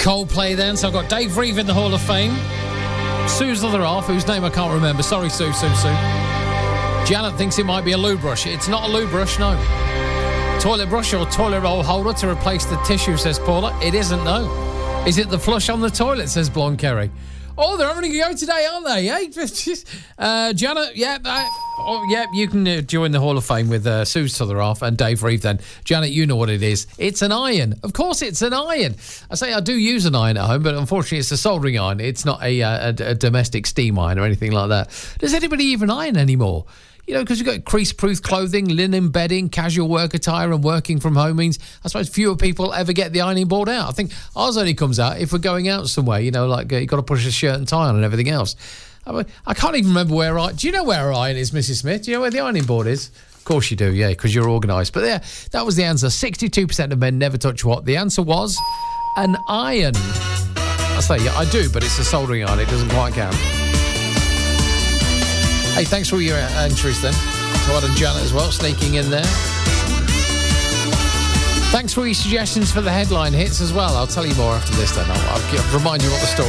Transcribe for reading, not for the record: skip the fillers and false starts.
Coldplay then. So I've got Dave Reeve in the Hall of Fame. Sue's other half, whose name I can't remember. Sorry, Sue. Janet thinks it might be a loo brush. It's not a loo brush, no. Toilet brush or toilet roll holder to replace the tissue, says Paula. It isn't, no. Is it the flush on the toilet, says Blonde Kerry. Oh, they're having a go today, aren't they? Janet, you can join the Hall of Fame with Sue's other half and Dave Reeve then. Janet, you know what it is. It's an iron. Of course it's an iron. I say I do use an iron at home, but unfortunately it's a soldering iron. It's not a domestic steam iron or anything like that. Does anybody even iron anymore? You know, because you've got crease-proof clothing, linen bedding, casual work attire, and working from home means, I suppose, fewer people ever get the ironing board out. I think ours only comes out if we're going out somewhere, you know, like you've got to push a shirt and tie on and everything else. I can't even remember where do you know where our iron is, Mrs. Smith? Do you know where the ironing board is? Of course you do, yeah, because you're organised. But yeah, that was the answer. 62% of men never touch what? The answer was an iron. I say, yeah, I do, but it's a soldering iron. It doesn't quite count. Hey, thanks for all your entries then. So Ed and Janet as well, sneaking in there. Thanks for your suggestions for the headline hits as well. I'll tell you more after this then. I'll remind you what the story